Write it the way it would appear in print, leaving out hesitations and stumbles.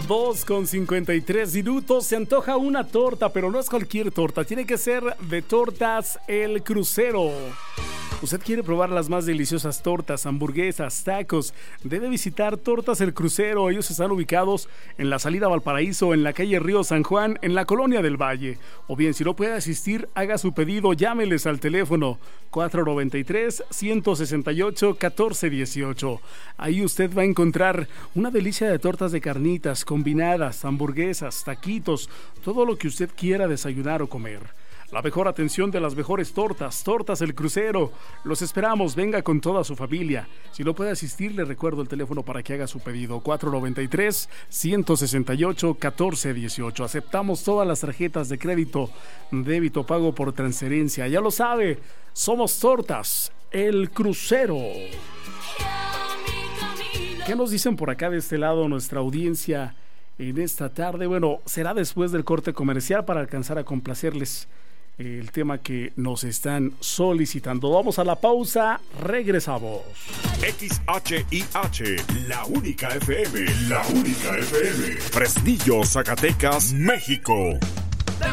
2:53. Se antoja una torta, pero no es cualquier torta. Tiene que ser de Tortas El Crucero. ¿Usted quiere probar las más deliciosas tortas, hamburguesas, tacos? Debe visitar Tortas El Crucero. Ellos están ubicados en la salida a Valparaíso, en la calle Río San Juan, en la Colonia del Valle. O bien, si no puede asistir, haga su pedido. Llámeles al teléfono 493-168-1418. Ahí usted va a encontrar una delicia de tortas de carnitas, combinadas, hamburguesas, taquitos, todo lo que usted quiera desayunar o comer. La mejor atención de las mejores tortas, Tortas El Crucero. Los esperamos, venga con toda su familia. Si no puede asistir, le recuerdo el teléfono para que haga su pedido, 493-168-1418. Aceptamos todas las tarjetas de crédito, débito, pago por transferencia. Ya lo sabe, somos Tortas El Crucero. ¿Qué nos dicen por acá de este lado nuestra audiencia en esta tarde? Bueno, será después del corte comercial para alcanzar a complacerles el tema que nos están solicitando. Vamos a la pausa, regresamos. XHIH, la única FM, Fresnillo, Zacatecas, México.